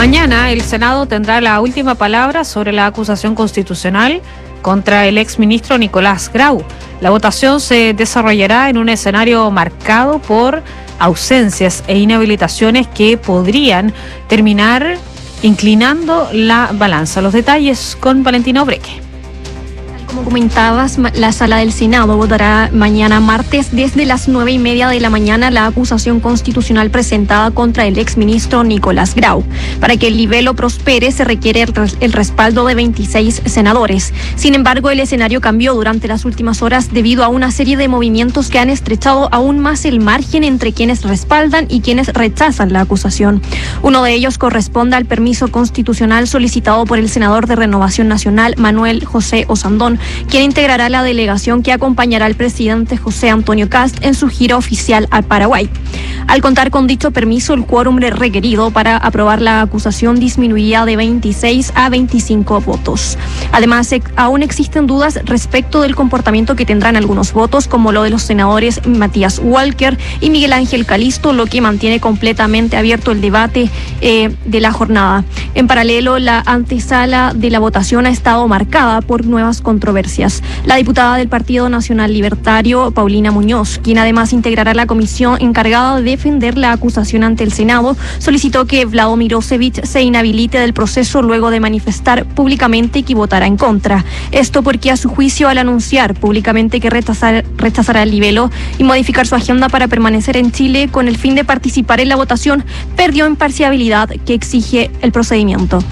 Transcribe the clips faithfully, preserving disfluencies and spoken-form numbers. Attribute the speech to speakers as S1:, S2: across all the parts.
S1: Mañana el Senado tendrá la última palabra sobre la acusación constitucional contra el exministro Nicolás Grau. La votación se desarrollará en un escenario marcado por ausencias e inhabilitaciones que podrían terminar inclinando la balanza. Los detalles con Valentina Obreque.
S2: Como comentabas, la sala del Senado votará mañana martes desde las nueve y media de la mañana la acusación constitucional presentada contra el exministro Nicolás Grau. Para que el libelo prospere se requiere el respaldo de veintiséis senadores. Sin embargo, el escenario cambió durante las últimas horas debido a una serie de movimientos que han estrechado aún más el margen entre quienes respaldan y quienes rechazan la acusación. Uno de ellos corresponde al permiso constitucional solicitado por el senador de Renovación Nacional, Manuel José Osandón, quien integrará la delegación que acompañará al presidente José Antonio Kast en su gira oficial al Paraguay. Al contar con dicho permiso, el quórum requerido para aprobar la acusación disminuía de veintiséis a veinticinco votos. Además, aún existen dudas respecto del comportamiento que tendrán algunos votos, como lo de los senadores Matías Walker y Miguel Ángel Calisto, lo que mantiene completamente abierto el debate eh, de la jornada. En paralelo, la antesala de la votación ha estado marcada por nuevas controversias. La diputada del Partido Nacional Libertario, Paulina Muñoz, quien además integrará la comisión encargada de defender la acusación ante el Senado, solicitó que Vlado Mirosevic se inhabilite del proceso luego de manifestar públicamente que votará en contra. Esto porque, a su juicio, al anunciar públicamente que rechazar, rechazará el libelo y modificar su agenda para permanecer en Chile con el fin de participar en la votación, perdió imparcialidad que exige el procedimiento.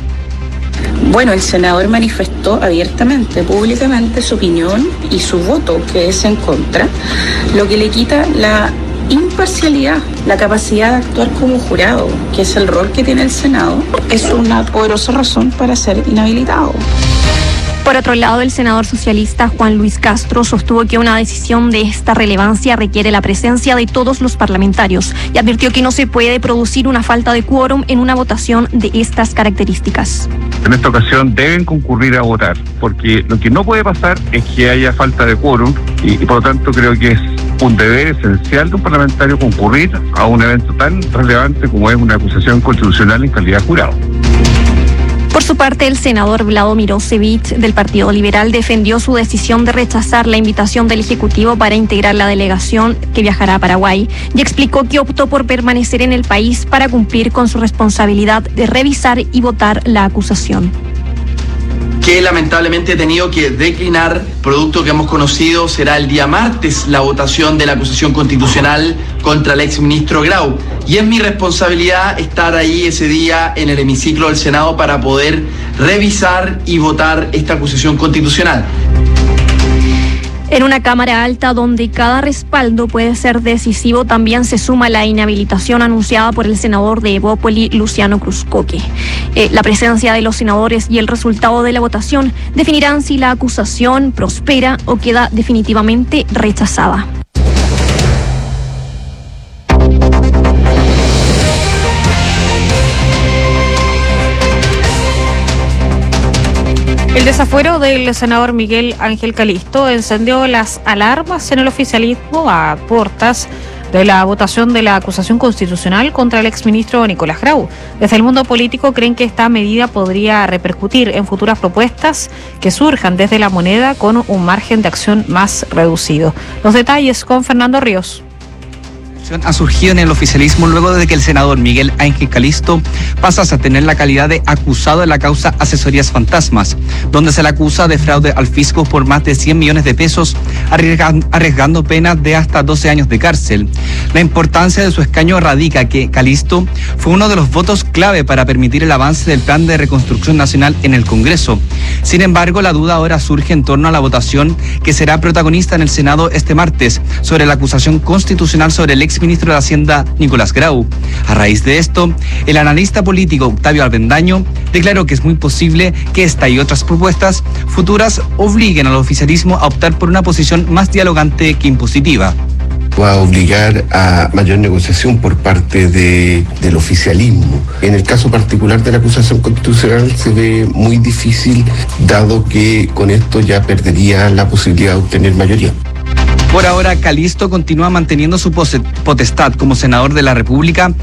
S3: Bueno, el senador manifestó abiertamente, públicamente, su opinión y su voto, que es en contra, lo que le quita la imparcialidad, la capacidad de actuar como jurado, que es el rol que tiene el Senado, es una poderosa razón para ser inhabilitado.
S2: Por otro lado, el senador socialista Juan Luis Castro sostuvo que una decisión de esta relevancia requiere la presencia de todos los parlamentarios y advirtió que no se puede producir una falta de quórum en una votación de estas características.
S4: En esta ocasión deben concurrir a votar, porque lo que no puede pasar es que haya falta de quórum y, y por lo tanto creo que es un deber esencial de un parlamentario concurrir a un evento tan relevante como es una acusación constitucional en calidad de jurado.
S2: Por su parte, el senador Vlado Mirosevic del Partido Liberal defendió su decisión de rechazar la invitación del Ejecutivo para integrar la delegación que viajará a Paraguay y explicó que optó por permanecer en el país para cumplir con su responsabilidad de revisar y votar la acusación.
S5: Que lamentablemente he tenido que declinar, producto que hemos conocido, será el día martes la votación de la acusación constitucional contra el exministro Grau. Y es mi responsabilidad estar ahí ese día en el hemiciclo del Senado para poder revisar y votar esta acusación constitucional.
S2: En una Cámara Alta donde cada respaldo puede ser decisivo, también se suma la inhabilitación anunciada por el senador de Evópoli, Luciano Cruzcoque. Eh, la presencia de los senadores y el resultado de la votación definirán si la acusación prospera o queda definitivamente rechazada.
S1: El desafuero del senador Miguel Ángel Calisto encendió las alarmas en el oficialismo a puertas de la votación de la acusación constitucional contra el exministro Nicolás Grau. Desde el mundo político creen que esta medida podría repercutir en futuras propuestas que surjan desde la moneda con un margen de acción más reducido. Los detalles con Fernando Ríos.
S6: Ha surgido en el oficialismo luego de que el senador Miguel Ángel Calisto pasase a tener la calidad de acusado en la causa Asesorías Fantasmas, donde se le acusa de fraude al fisco por más de cien millones de pesos, arriesgando, arriesgando penas de hasta doce años de cárcel. La importancia de su escaño radica que Calisto fue uno de los votos clave para permitir el avance del Plan de Reconstrucción Nacional en el Congreso. Sin embargo, la duda ahora surge en torno a la votación que será protagonista en el Senado este martes sobre la acusación constitucional sobre el ex ministro de Hacienda Nicolás Grau. A raíz de esto, el analista político Octavio Avendaño declaró que es muy posible que esta y otras propuestas futuras obliguen al oficialismo a optar por una posición más dialogante que impositiva.
S7: Va a obligar a mayor negociación por parte de, del oficialismo. En el caso particular de la acusación constitucional se ve muy difícil, dado que con esto ya perdería la posibilidad de obtener mayoría.
S6: Por ahora, Calisto continúa manteniendo su potestad como senador de la República